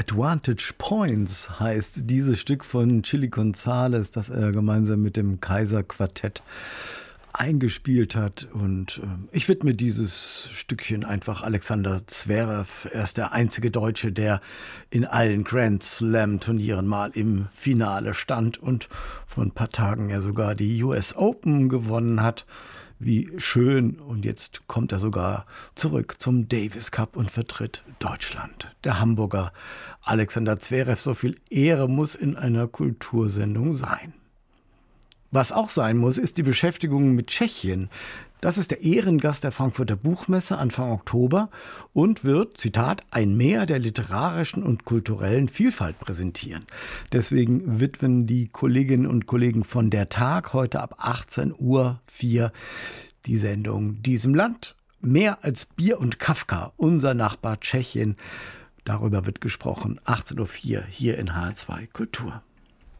Advantage Points heißt dieses Stück von Chili González, das er gemeinsam mit dem Kaiser Quartett eingespielt hat. Und ich widme dieses Stückchen einfach Alexander Zverev. Er ist der einzige Deutsche, der in allen Grand Slam Turnieren mal im Finale stand und vor ein paar Tagen ja sogar die US Open gewonnen hat. Wie schön. Und jetzt kommt er sogar zurück zum Davis Cup und vertritt Deutschland. Der Hamburger Alexander Zverev, so viel Ehre muss in einer Kultursendung sein. Was auch sein muss, ist die Beschäftigung mit Tschechien. Das ist der Ehrengast der Frankfurter Buchmesse Anfang Oktober und wird, Zitat, ein Meer der literarischen und kulturellen Vielfalt präsentieren. Deswegen widmen die Kolleginnen und Kollegen von der Tag heute ab 18:04 Uhr die Sendung diesem Land. Mehr als Bier und Kafka, unser Nachbar Tschechien. Darüber wird gesprochen, 18:04 Uhr hier in HR2 Kultur.